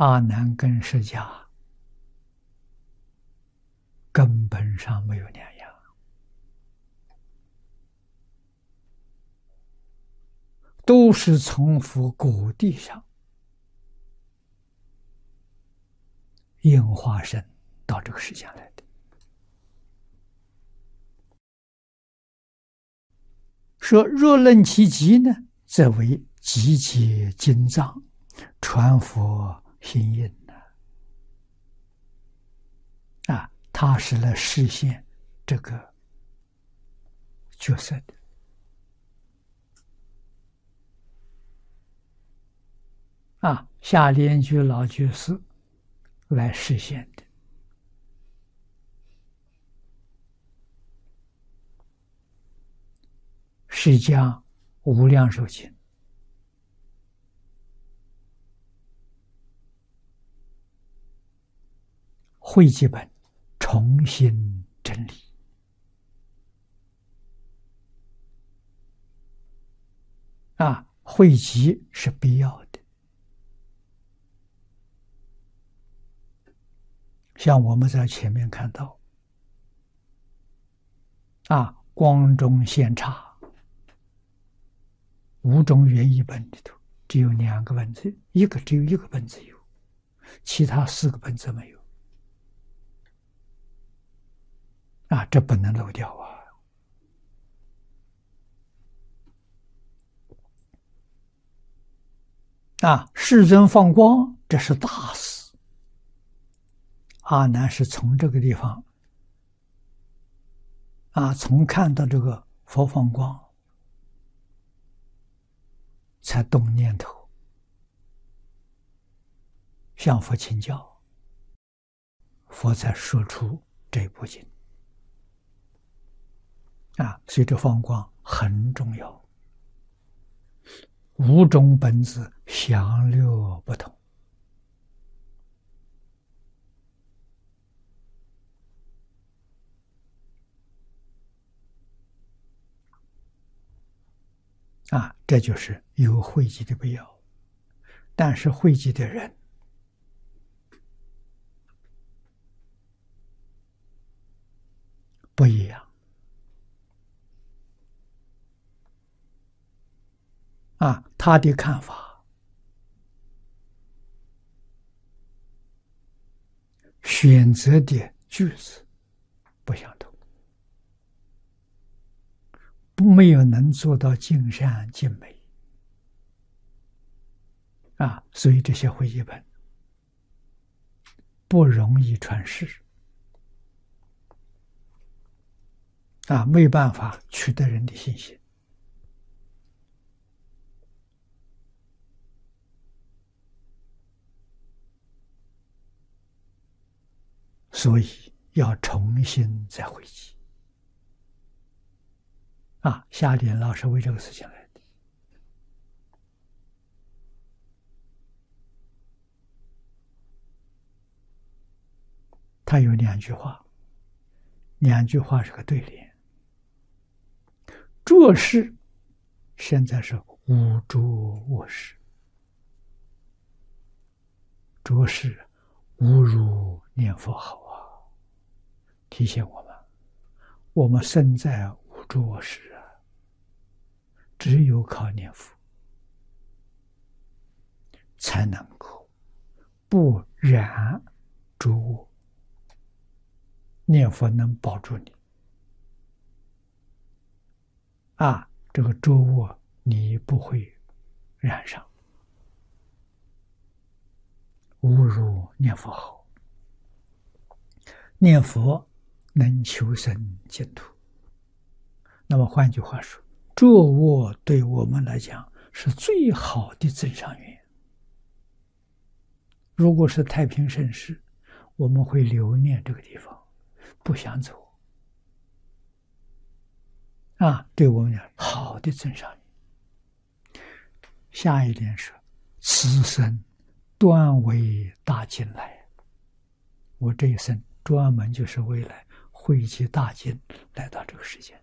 阿难跟释迦根本上没有两样，都是从佛果地上应化身到这个世间来的。说若论其极呢，则为集结经藏，传佛心印他是来实现这个角色的。下莲居老居士来实现的。释迦无量寿经汇集本重新整理汇集是必要的。像我们在前面看到光中现差五种原译本里头只有2个本子，只有一个本子有，其他4个本子没有。这不能漏掉世尊放光，这是大事。阿难是从这个地方从看到这个佛放光才动念头，向佛请教，佛才说出这部经所以这放光很重要。5种本子详略不同这就是有汇集的必要。但是汇集的人不一样他的看法选择的句子不相同，没有能做到尽善尽美所以这些汇集本不容易传世没办法取得人的信心。所以要重新再汇集下莲老师为这个事情来的。他有2句话，2句话是个对联。浊世现在是污浊卧世，浊世无如念佛好提醒我们身在无浊卧世只有靠念佛才能够不染浊卧，念佛能保住你这个浊卧你不会染上，无如念佛好。念佛能求生净土。那么换句话说，浊卧对我们来讲是最好的增上缘。如果是太平盛世，我们会留念这个地方，不想走对我们讲好的增上缘。下一点说，此生端为大经来，我这一生专门就是为了汇集大经来到这个世界。